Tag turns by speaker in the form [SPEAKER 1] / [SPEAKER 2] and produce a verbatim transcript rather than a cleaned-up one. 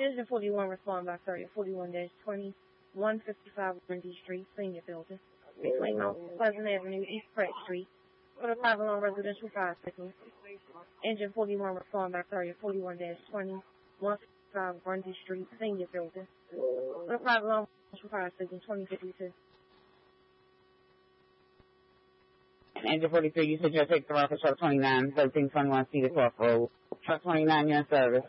[SPEAKER 1] Engine forty-one respond by thirty forty-one dash twenty, one fifty-five Grundy Street, Senior Building, between Mount Pleasant Avenue, East Pratt Street, for the five along residential fire signal. Engine forty-one respond by thirty forty-one dash twenty, one fifty-five Grundy Street, Senior Building, for the five along residential fire signal, twenty fifty-two.
[SPEAKER 2] Engine forty-three, you said you'll take the rocket truck twenty-nine, thirteen twenty-one Cedar Cross Road. Truck twenty-nine, you're in service.